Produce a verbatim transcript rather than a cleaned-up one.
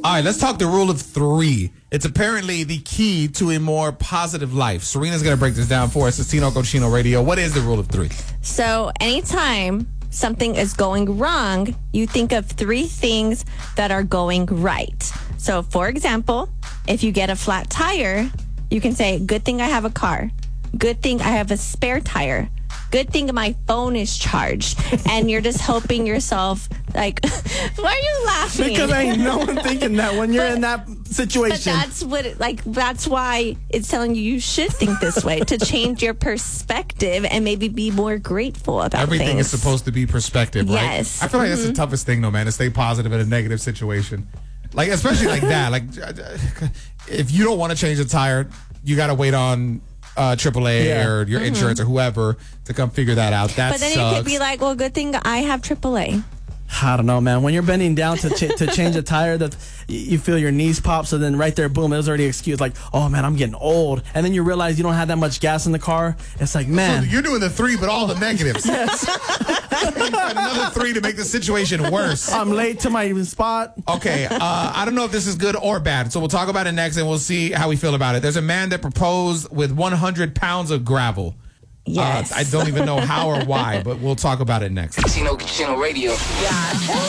All right, let's talk the rule of three. It's apparently the key to a more positive life. Serena's going to break this down for us. It's Tino Cochino Radio. What is the rule of three? So anytime something is going wrong, you think of three things that are going right. So, for example, if you get a flat tire, you can say, good thing I have a car. Good thing I have a spare tire. Good thing my phone is charged. And you're just hoping yourself, like, why are you laughing? Because ain't no one thinking that when you're But- in that situation. But that's what, it, like, that's why it's telling you you should think this way, to change your perspective and maybe be more grateful about Everything things. is supposed to be perspective, right? Yes. I feel like that's the toughest thing, though, man, to stay positive in a negative situation. Like, especially like that. Like, if you don't want to change the tire, you got to wait on uh, triple A Yeah. or your insurance or whoever to come figure that out. That But then sucks. it could be like, well, good thing I have triple A. I don't know, man. When you're bending down to ch- to change a tire, that you feel your knees pop. So then right there, boom, it was already excused. Like, oh man, I'm getting old. And then you realize you don't have that much gas in the car. It's like, man, So you're doing the three, but all the negatives. Yes. Another three to make the situation worse. I'm late to my spot. Okay, uh, I don't know if this is good or bad, so we'll talk about it next, and we'll see how we feel about it. There's a man that proposed with one hundred pounds of gravel. Yes. Uh, I don't even know how or why, but we'll talk about it next. Tino Cochino Radio.